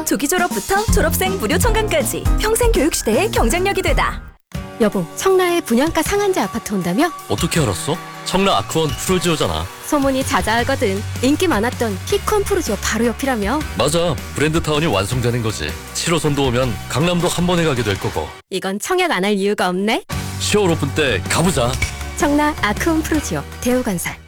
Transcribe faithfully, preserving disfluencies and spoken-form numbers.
조기 졸업부터 졸업생 무료 청강까지 평생 교육 시대의 경쟁력이 되다. 여보, 청라에 분양가 상한제 아파트 온다며? 어떻게 알았어? 청라 아크원 푸르지오잖아. 소문이 자자하거든. 인기 많았던 피콘 푸르지오 바로 옆이라며? 맞아, 브랜드타운이 완성되는 거지. 칠 호선도 오면 강남도 한 번에 가게 될 거고. 이건 청약 안 할 이유가 없네. 시월 오픈 때 가보자. 청라 아크온 푸르지오 대우건설.